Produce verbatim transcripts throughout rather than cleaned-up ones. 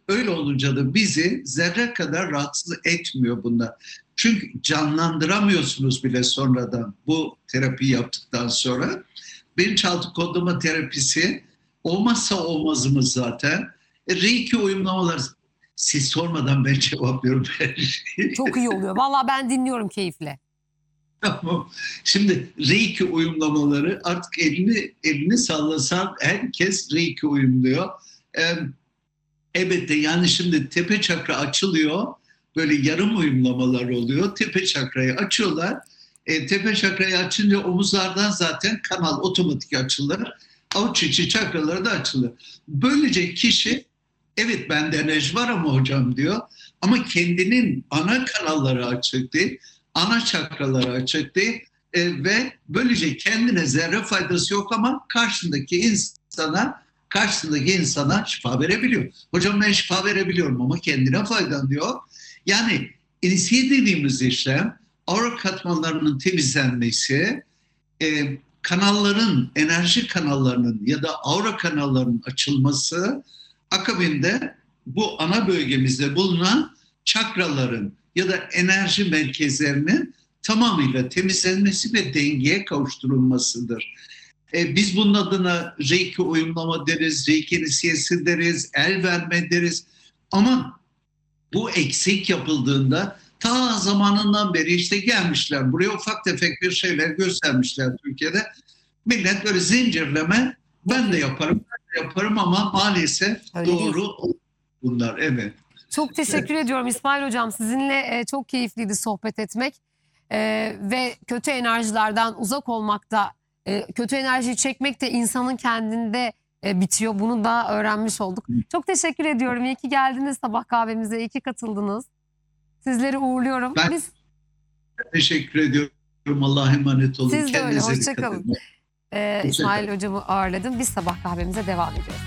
Öyle olunca da bizi zerre kadar rahatsız etmiyor bunlar. Çünkü canlandıramıyorsunuz bile sonradan bu terapiyi yaptıktan sonra. Bilinçaltı kodlama terapisi olmazsa olmazımız zaten. E, Reiki uyumlamaları, siz sormadan ben cevaplıyorum her şeyi. Çok iyi oluyor. Vallahi ben dinliyorum keyifle. Tamam. Şimdi Reiki uyumlamaları artık elini elini sallasan herkes Reiki uyumluyor. Ee, elbette yani şimdi tepe çakra açılıyor. Böyle yarım uyumlamalar oluyor. Tepe çakrayı açıyorlar. E, tepe çakrayı açınca omuzlardan zaten kanal otomatik açılır. Avuç içi çakraları da açılır. Böylece kişi evet bende enerji var ama hocam diyor. Ama kendinin ana kanalları açık değil. Ana çakraları açık değil. E, ve böylece kendine zerre faydası yok ama karşındaki insana karşısındaki insana şifa verebiliyor. Hocam ben şifa verebiliyorum ama kendine faydan diyor. Yani inisiye dediğimiz işlem aura katmanlarının temizlenmesi, e, kanalların, enerji kanallarının ya da aura kanallarının açılması, akabinde bu ana bölgemizde bulunan çakraların ya da enerji merkezlerinin tamamıyla temizlenmesi ve dengeye kavuşturulmasıdır. E, biz bunun adına Reiki uyumlama deriz, Reiki inisiyesi deriz, el verme deriz. Ama bu eksik yapıldığında ta zamanından beri işte gelmişler. Buraya ufak tefek bir şeyler göstermişler Türkiye'de. Millet böyle zincirleme ben de yaparım, ben de yaparım ama maalesef Öyle doğru değil. bunlar. Evet. Çok teşekkür ediyorum İsmail Hocam. Sizinle e, çok keyifliydi sohbet etmek. E, ve kötü enerjilerden uzak olmakta, e, kötü enerjiyi çekmek de insanın kendinde e, bitiyor. Bunu da öğrenmiş olduk. Çok teşekkür ediyorum. İyi ki geldiniz sabah kahvemize, iyi ki katıldınız. Sizleri uğurluyorum. Ben Biz teşekkür ediyorum. Allah'a emanet olun. siz de öyle. Kendinize dikkat Hoşçakalın. edin. E, İsmail Hocam'ı ağırladım. Biz sabah kahvemize devam ediyoruz.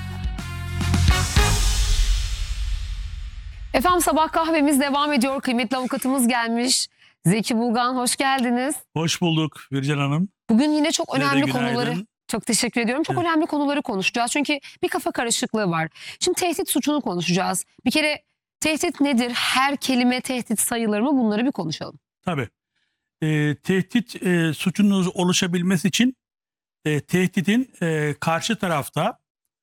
Efendim sabah kahvemiz devam ediyor. Kıymetli avukatımız gelmiş. Zeki Bulgan, hoş geldiniz. Hoş bulduk Vircan Hanım. Bugün yine çok Size de önemli günaydın. konuları, çok teşekkür ediyorum. Çok Evet. önemli konuları konuşacağız. Çünkü bir kafa karışıklığı var. Şimdi tehdit suçunu konuşacağız. Bir kere tehdit nedir? Her kelime tehdit sayılır mı? Bunları bir konuşalım. Tabii. Ee, tehdit e, suçunun oluşabilmesi için e, tehditin e, karşı tarafta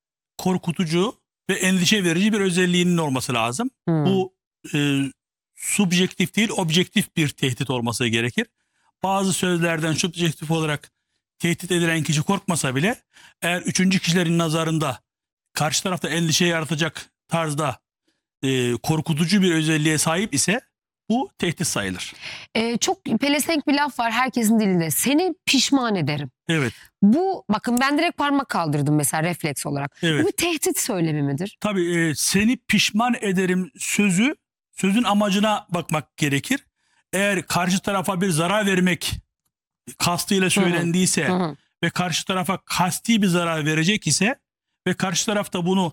korkutucu ve endişe verici bir özelliğinin olması lazım. Hmm. Bu e, subjektif değil, objektif bir tehdit olması gerekir. Bazı sözlerden subjektif olarak tehdit edilen kişi korkmasa bile eğer üçüncü kişilerin nazarında karşı tarafta endişe yaratacak tarzda e, korkutucu bir özelliğe sahip ise bu tehdit sayılır. Ee, çok pelesenk bir laf var herkesin dilinde. Seni pişman ederim. Evet. Bu bakın ben direkt parmak kaldırdım mesela refleks olarak. Evet. Bu bir tehdit söylemi midir? Tabii e, seni pişman ederim sözü, sözün amacına bakmak gerekir. Eğer karşı tarafa bir zarar vermek kastıyla söylendiyse Hı hı. ve karşı tarafa kasti bir zarar verecek ise ve karşı tarafta bunu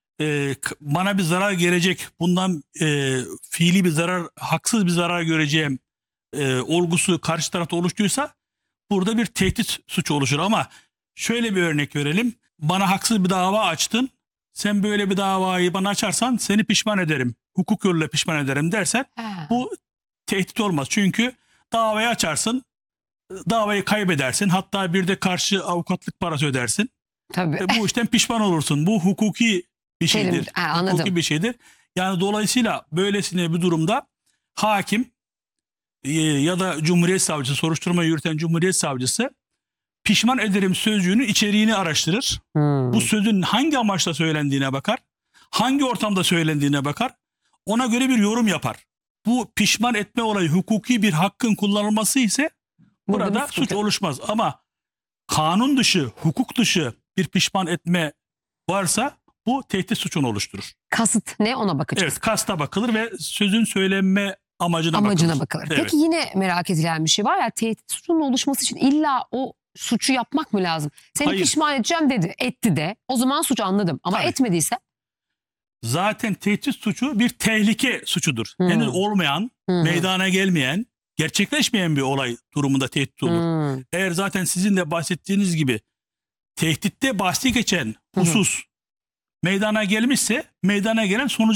e, k- bana bir zarar gelecek, bundan e, fiili bir zarar, haksız bir zarar göreceğim e, olgusu karşı tarafta oluştuysa burada bir tehdit suçu oluşur. Ama şöyle bir örnek verelim. Bana haksız bir dava açtın. Sen böyle bir davayı bana açarsan seni pişman ederim. Hukuk yoluyla pişman ederim dersen Ha. bu tehdit olmaz. Çünkü davayı açarsın, davayı kaybedersin. Hatta bir de karşı avukatlık parası ödersin. Tabii. E, bu işten pişman olursun. Bu hukuki bir Terim- şeydir. Ha, anladım. Hukuki bir şeydir. Yani dolayısıyla böylesine bir durumda hakim e, ya da Cumhuriyet Savcısı, soruşturma yürüten Cumhuriyet Savcısı pişman ederim sözcüğünün içeriğini araştırır. Hmm. Bu sözün hangi amaçla söylendiğine bakar. Hangi ortamda söylendiğine bakar. Ona göre bir yorum yapar. Bu pişman etme olayı hukuki bir hakkın kullanılması ise Burada bir burada sıkıntı. suç oluşmaz. Ama kanun dışı, hukuk dışı bir pişman etme varsa bu tehdit suçunu oluşturur. Kasıt ne ona bakacağız. Evet, kasta bakılır ve sözün söylenme amacına, Amacına bakılır. bakılır. Evet. Peki yine merak edilen bir şey var ya, tehdit suçunun oluşması için illa o suçu yapmak mı lazım? Seni Hayır. pişman edeceğim dedi, etti de. O zaman suç anladım. Ama Tabii. etmediyse? Zaten tehdit suçu bir tehlike suçudur. Hmm. Henüz olmayan, Hı hı. meydana gelmeyen, gerçekleşmeyen bir olay durumunda tehdit olur. Hmm. Eğer zaten sizin de bahsettiğiniz gibi tehditte bahsi geçen husus meydana gelmişse meydana gelen sonucu